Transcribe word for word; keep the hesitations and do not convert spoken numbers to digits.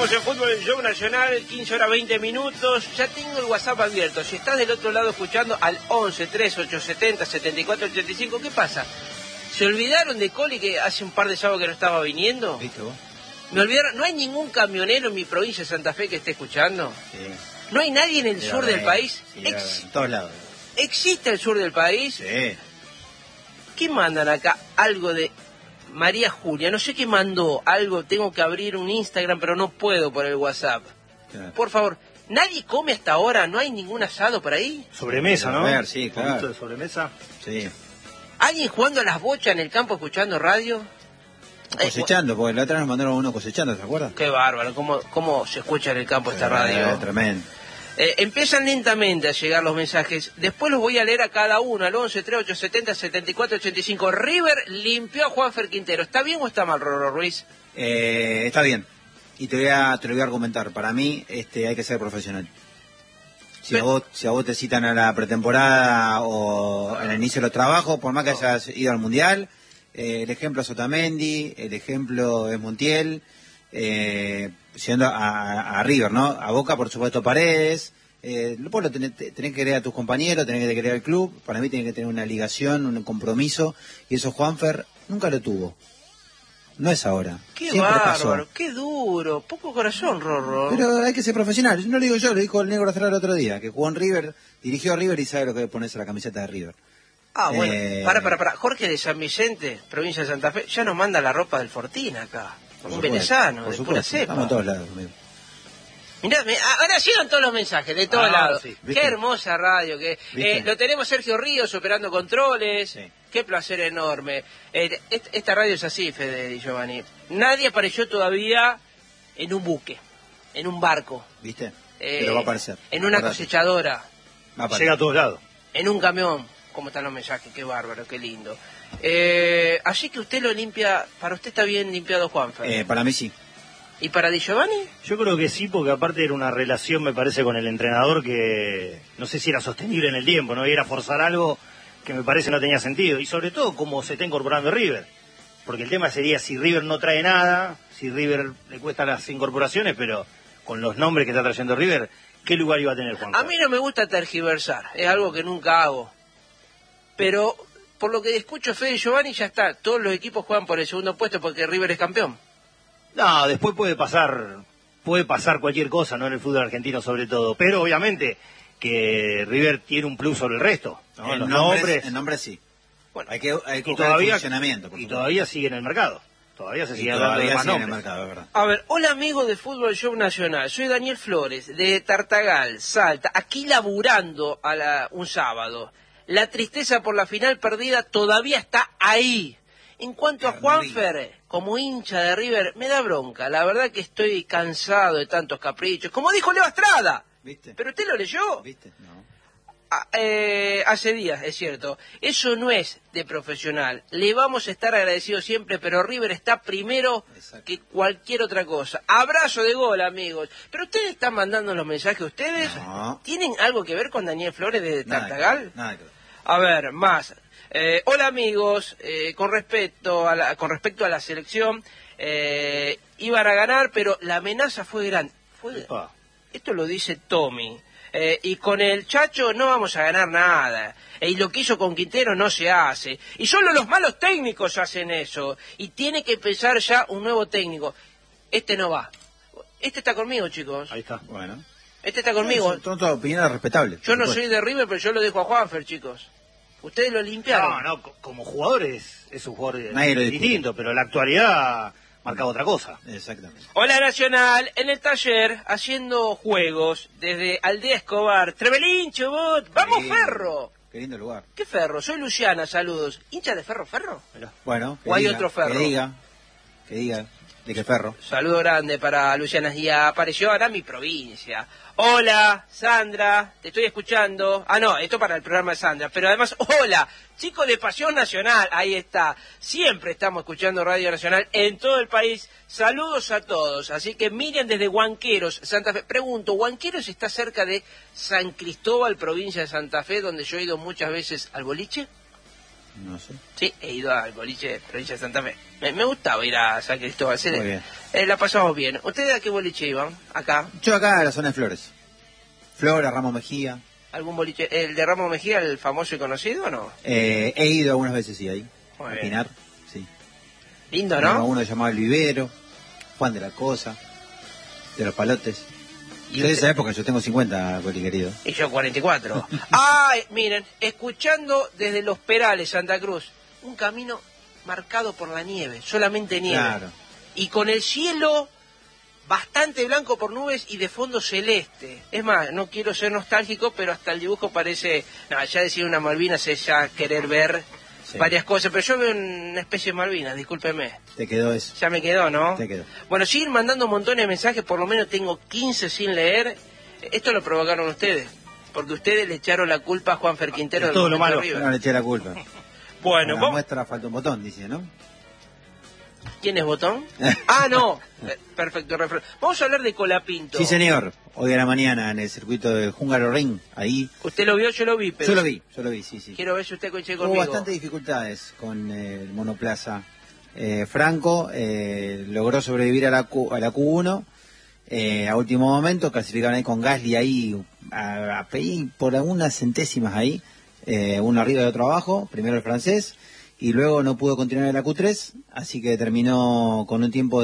Estamos en Fútbol en Show Nacional, quince horas veinte minutos. Ya tengo el WhatsApp abierto. Si estás del otro lado escuchando al once, tres, ocho setenta, setenta y cuatro ochenta y cinco, ¿qué pasa? ¿Se olvidaron de Coli que hace un par de sábados que no estaba viniendo? ¿Viste vos? Me olvidaron. ¿No hay ningún camionero en mi provincia de Santa Fe que esté escuchando? Sí. ¿No hay nadie en el Sí, sur ver, del país? Sí, Ex- en todos lados. ¿Existe el sur del país? Sí. ¿Qué mandan acá? Algo de María Julia. No sé qué mandó. Algo, tengo que abrir un Instagram, pero no puedo por el WhatsApp. Claro. Por favor, ¿nadie come hasta ahora? ¿No hay ningún asado por ahí? Sobremesa, ¿no? A ver, sí, Un poquito claro. de sobremesa. Sí. ¿Alguien jugando a las bochas en el campo escuchando radio? Eh, Cosechando, porque la otra nos mandaron uno cosechando, ¿se acuerdan? Qué bárbaro, cómo, cómo se escucha en el campo esta radio. Eh, tremendo. Eh, empiezan lentamente a llegar los mensajes. Después los voy a leer a cada uno, al once, tres, ocho setenta, setenta y cuatro ochenta y cinco. River limpió a Juanfer Quintero. ¿Está bien o está mal, Rorro Ruiz? Eh, está bien. Y te voy a, te lo voy a argumentar. Para mí, este, hay que ser profesional. Si, Pero- a vos, si a vos te citan a la pretemporada o en el inicio de los trabajos, por más que hayas ido al Mundial, eh, el ejemplo es Otamendi, el ejemplo es Montiel, eh, siendo a, a River, ¿no? A Boca, por supuesto, Paredes. Eh, vos lo tenés, tenés que querer a tus compañeros, tenés que querer al club. Para mí tiene que tener una ligación, un compromiso. Y eso Juanfer nunca lo tuvo. No es ahora. Qué Siempre bárbaro, pasó. qué duro. Poco corazón, Rorro. Pero hay que ser profesional. No lo digo yo, lo dijo el negro Azar el otro día, que jugó en River, dirigió a River y sabe lo que es ponerse la camiseta de River. Ah, bueno, Eh, para, para, para. Jorge de San Vicente, provincia de Santa Fe, ya nos manda la ropa del Fortín acá. Por Un supuesto, venezano, por de pura supuesto. cepa. Estamos en todos lados, amigo. Mirá, me- ahora llegan todos los mensajes de todos Ah, lados. sí. Qué ¿Viste? hermosa radio. Que, ¿Viste? eh, lo tenemos Sergio Ríos operando controles. Sí. Qué placer enorme. Eh, est- esta radio es así, Fede Di Giovanni. Nadie apareció todavía en un buque, en un barco, ¿Viste? eh, Pero va a aparecer. en una Acordate. cosechadora, Va a aparecer. Llega a todos lados. en un camión. ¿Cómo están los mensajes? Qué bárbaro, qué lindo. Eh, así que usted lo limpia, para usted está bien limpiado Juanfer. Eh, para mí sí. ¿Y para Di Giovanni? Yo creo que sí, porque aparte era una relación, me parece, con el entrenador que no sé si era sostenible en el tiempo, ¿no? Y era forzar algo que me parece no tenía sentido. Y sobre todo cómo se está incorporando River. Porque el tema sería si River no trae nada, si River le cuesta las incorporaciones, pero con los nombres que está trayendo River, ¿qué lugar iba a tener Juan? A mí no me gusta tergiversar, es algo que nunca hago. Pero por lo que escucho Fede y Giovanni ya está, todos los equipos juegan por el segundo puesto porque River es campeón. No, después puede pasar, puede pasar cualquier cosa, ¿no? En el fútbol argentino sobre todo. Pero obviamente que River tiene un plus sobre el resto, ¿no? En Los nombres, nombres. en nombres sí. Bueno, Hay que, hay que Y buscar todavía, el funcionamiento. por y supuesto. todavía sigue en el mercado. Todavía se Y sigue hablando de todavía más sigue en el nombres. mercado, es verdad. a ver, hola amigos de Fútbol Show Nacional, soy Daniel Flores de Tartagal, Salta, aquí laburando a la, un sábado. La tristeza por la final perdida todavía está ahí. En cuanto a Hermoso. Juanfer, como hincha de River, me da bronca. La verdad que estoy cansado de tantos caprichos. Como dijo Leo Estrada. ¿Viste? ¿Pero usted lo leyó? ¿Viste? No. Ah, eh, hace días, es cierto. Eso no es de profesional. Le vamos a estar agradecidos siempre, pero River está primero Exacto. que cualquier otra cosa. Abrazo de gol, amigos. ¿Pero ustedes están mandando los mensajes ustedes? No. ¿Tienen algo que ver con Daniel Flores de Nada que Tartagal? ver, Nada que ver. A ver, más. Eh, hola amigos, eh, con respecto a la, con respecto a la selección, eh, iban a ganar, pero la amenaza fue grande. Fue, Epa. esto lo dice Tommy. Eh, y con el Chacho no vamos a ganar nada. Eh, y lo que hizo con Quintero no se hace. Y solo los malos técnicos hacen eso. Y tiene que empezar ya un nuevo técnico. Este no va. Este está conmigo, chicos. Ahí está. Bueno. Este está conmigo. Son todas opiniones respetables. Yo no por soy supuesto. de River, pero yo lo dejo a Juanfer, chicos. Ustedes lo limpiaron. No, no, co- como jugador es, es un jugador Nadie lo discute. distinto, pero la actualidad marcaba otra cosa. Exactamente. Hola Nacional, en el taller, haciendo juegos, desde Aldea Escobar. Trevelín, Chubut, ¡vamos Sí. Ferro! Qué lindo lugar. ¿Qué Ferro? Soy Luciana, saludos. ¿Hincha de Ferro, Ferro? Mirá. Bueno. que ¿O hay diga, otro Ferro? Que diga. Que diga. De que Ferro. Saludo grande para Luciana. Y apareció ahora mi provincia. Hola, Sandra, te estoy escuchando. Ah, no, esto para el programa de Sandra. Pero además, hola, chicos de Pasión Nacional. Ahí está. Siempre estamos escuchando Radio Nacional en todo el país. Saludos a todos. Así que Miriam desde Huanqueros, Santa Fe. Pregunto, ¿Huanqueros está cerca de San Cristóbal, provincia de Santa Fe, donde yo he ido muchas veces al boliche? No sé. Sí, he ido al boliche de provincia de Santa Fe. Me, me gustaba ir a San Cristóbal. Se- Muy bien. eh, la pasamos bien. ¿Ustedes a qué boliche iban? Acá. Yo acá a la zona de Flores. Flora, Ramos Mejía. ¿Algún boliche? ¿El de Ramos Mejía, el famoso y conocido o no? Eh, he ido algunas veces, sí, ahí. Muy a bien. Pinar, sí. Lindo, Tengo ¿no? uno llamado El Vivero, Juan de la Cosa, de los Palotes. ¿Y Yo de usted? esa época, yo tengo cincuenta, Coli querido. Y yo cuarenta y cuatro. Ay, miren, escuchando desde Los Perales, Santa Cruz, un camino marcado por la nieve, solamente nieve. Claro. Y con el cielo bastante blanco por nubes y de fondo celeste. Es más, no quiero ser nostálgico, pero hasta el dibujo parece... No, ya decir una Malvinas es ya querer ver Sí. varias cosas, pero yo veo una especie de Malvinas, discúlpeme. Te quedó eso. Ya me quedó, ¿no? Te quedó. Bueno, siguen mandando montones de mensajes, por lo menos tengo quince sin leer. Esto lo provocaron ustedes, porque ustedes le echaron la culpa a Juan Fer Quintero Es del todo lo momento malo. River. No le eché la culpa. Bueno, la vamos... muestra falta un botón, dice, ¿no? ¿Quién es Botón? Ah, no. Eh, Perfecto, refre- Vamos a hablar de Colapinto. Sí, señor. Hoy a la mañana en el circuito de Húngaro Ring, ahí. Usted lo vio, yo lo vi, pero... Yo lo vi, yo lo vi, sí, sí. Quiero ver si usted coincide Hubo conmigo. bastantes dificultades con eh, el monoplaza. Eh, Franco eh, logró sobrevivir a la Q, a la Q uno eh, a último momento, clasificaron ahí con Gasly ahí a, a pedir por algunas centésimas ahí, eh, uno arriba y otro abajo, primero el francés, y luego no pudo continuar en la Q tres, así que terminó con un tiempo de